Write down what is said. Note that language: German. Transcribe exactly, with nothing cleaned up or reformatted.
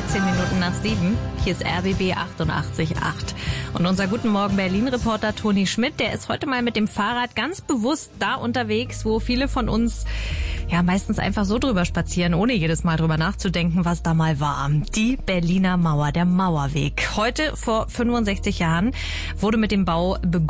dreizehn Minuten nach sieben. Hier ist R B B achtundachtzig Komma acht. Und unser Guten Morgen Berlin-Reporter Toni Schmidt, der ist heute mal mit dem Fahrrad ganz bewusst da unterwegs, wo viele von uns ja meistens einfach so drüber spazieren, ohne jedes Mal drüber nachzudenken, was da mal war. Die Berliner Mauer, der Mauerweg. Heute vor fünfundsechzig Jahren wurde mit dem Bau begonnen.